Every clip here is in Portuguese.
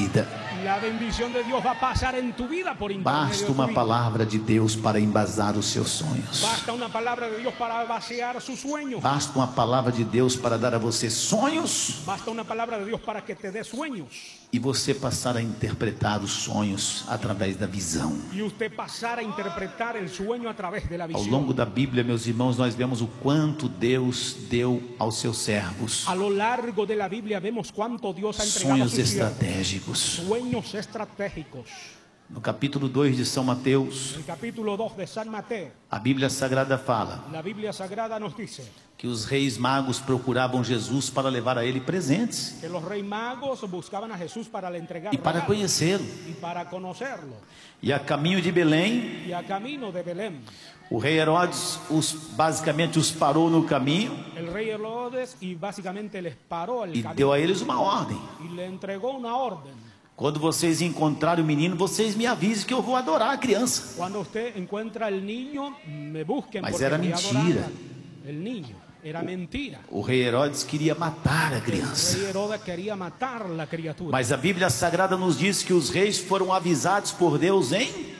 vida. La bendición de Dios va a pasar en tu vida por intermedio Basta de tu uma vida. palavra de Deus para embasar os seus sonhos. Basta una palabra de Dios para vaciar sus sueños. Basta uma palavra de Deus para dar a você sonhos Basta una palabra de Dios para que te dé sueños. e você passar a interpretar os sonhos através da visão. Y usted pasar a interpretar el sueño a través de la Ao visión. longo da Bíblia, meus irmãos, nós vemos o quanto Deus deu aos seus servos A lo largo de la Biblia vemos cuánto Dios ha entregado a sonhos sus siervos. estratégicos. Sueños estratégicos. No capítulo 2 de São Mateus, El capítulo 2 de San Mateo, a Bíblia Sagrada fala la Biblia Sagrada nos dice que os reis magos procuravam Jesus para levar a ele presentes que los reyes magos buscaban a Jesús para le entregar e para regalos conhecê-lo. y para conocerlo. E a caminho de Belém, Y a camino de Belén, o rei Herodes basicamente os parou no caminho el rey Herodes y básicamente les paró el e camino deu a eles uma ordem: y le entregó una orden. quando vocês encontrarem o menino, vocês me avisem que eu vou adorar a criança. Cuando usted encuentra el niño, me busquen Mas porque era voy a mentira. adorar el niño. Era mentira. O rei Herodes queria matar a El criança. rey Herodes quería matar la criatura. Mas a Bíblia Sagrada nos diz que os reis foram avisados por Deus em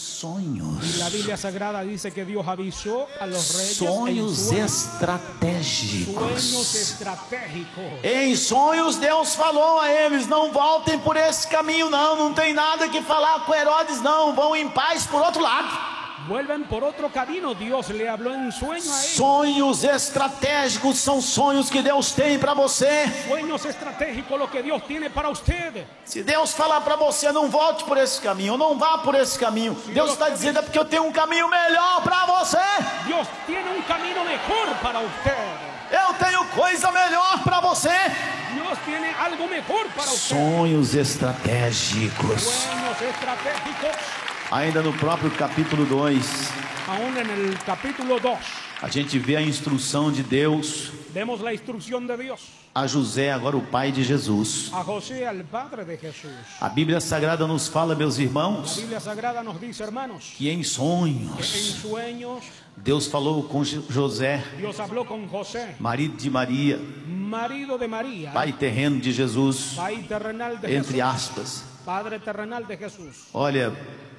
sonhos. La Biblia Sagrada dice que Dios avisó a los reyes Sonhos en estratégicos. sueños estratégicos. Em sonhos Deus falou a eles: não voltem por esse caminho não, não tem nada que falar com Herodes não, vão em paz por outro lado. Vuelven por otro camino. Dios le habló en sueño a ellos. Sonhos estratégicos são sonhos que Deus tem para você. Sueños estratégicos lo que Dios tiene para usted. Se Deus falar para você: não volte por esse caminho, não vá por esse caminho, Deus está dizendo: é porque eu tenho um caminho melhor para você. Dios tiene un camino mejor para usted. Eu tenho coisa melhor para você. Dios tiene algo mejor para usted. Sonhos estratégicos. Sueños estratégicos. Ainda no próprio capítulo 2, Aún en el capítulo 2 a gente vê a instrução de Deus vemos la instrucción de Dios a José, agora o pai de Jesus. a José, al padre de Jesús. A Bíblia Sagrada nos fala, meus La irmãos, Biblia Sagrada nos dice, hermanos, que em que en sonhos sueños Deus falou com José, Dios habló con José, marido de Maria, marido de María, pai terreno de Jesus, pai terrenal de entre Jesús, aspas. padre terrenal de Jesús. Olha,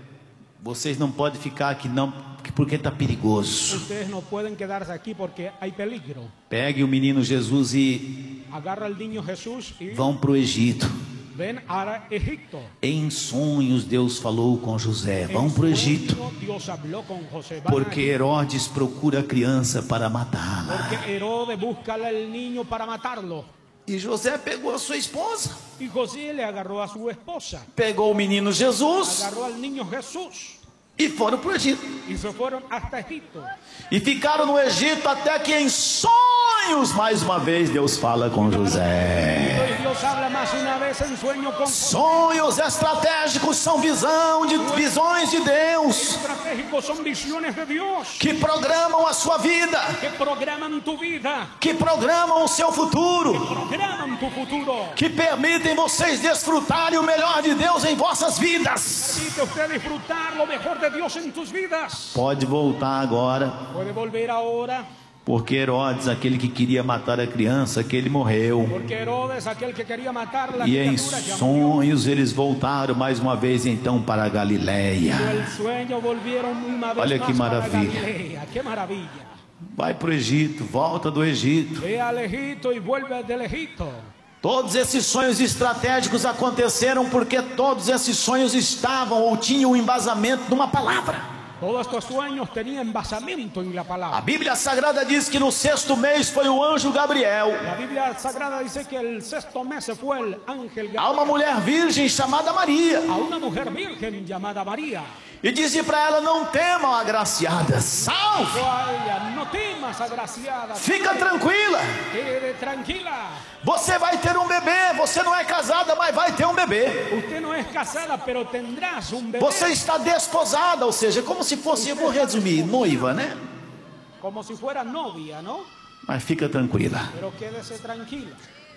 vocês não podem ficar aqui não, porque está perigoso. Ustedes no pueden quedarse aquí porque hay peligro. Pegue o menino Jesus e Agarra al niño Jesús y vão para o Egito. ven a Egipto. Em sonhos Deus falou com José: vão para o En Egito, sueño, Dios habló con José. Van a porque Egipto, Herodes procura a criança para matá-la. porque Herodes busca al niño para matarlo. E José pegou a sua esposa, Y José le agarró a su esposa, pegou o menino Jesus agarró al niño Jesús e foram para o Egito. y se fueron hasta Egipto. E ficaram no Egito até que em sonhos, mais uma vez, Deus fala com José. Entonces Dios habla más una vez en sueño con José. Sonhos estratégicos são visões de Deus Estratégicos son visiones de Dios que programam a sua vida, que programan tu vida, que programam o seu futuro, programan tu futuro. que permitem vocês desfrutarem o melhor de Deus em vossas vidas. Permite usted disfrutar lo mejor de Dios en tus vidas. Pode voltar agora, Puede volver ahora, porque Herodes, aquele que queria matar a criança, que ele morreu. porque Herodes, aquel que quería matar la E em criatura, ya murió. sonhos eles voltaram mais uma vez então para a Galileia. El sueño volvieron una vez Olha más que para maravilha. Galilea. Qué maravilla. Vai para o Egito, volta do Egito. Ve al Egipto y vuelve del Egipto. Todos esses sonhos estratégicos aconteceram porque todos esses sonhos estavam ou tinham um embasamento numa palavra. Todos estos sueños tenían basamento en la A palabra. Bíblia Sagrada diz que no 6º mês foi o anjo Gabriel La Biblia Sagrada dice que el 6º mes se fue el ángel a uma Gabriel mulher virgem chamada Maria a una mujer virgen llamada María. e disse para ela: não temam, agraciada, salve, Dijo a ella, no temas, agraciada, fica tranquila, quede tranquila. você vai ter um bebê, você não é casada, mas vai ter um bebê. Usted no es casada, pero tendrás un bebé. Você está desposada, ou seja, como se fosse, eu vou resumir, noiva, né? Como si fuera novia, ¿no? Mas fica tranquila. Pero quédese tranquila.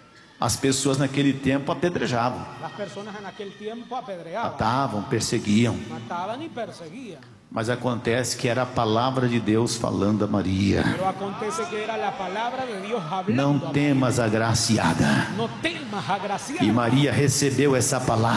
As pessoas naquele tempo apedrejavam, Las personas en aquel tiempo apedreaban, matavam, perseguiam. mataban y perseguían. Mas acontece que era a palavra de Deus falando a Maria: Pero acontece que era la palabra de Dios hablando. não a María. temas, agraciada. No temas, agraciada. E Maria recebeu essa palavra.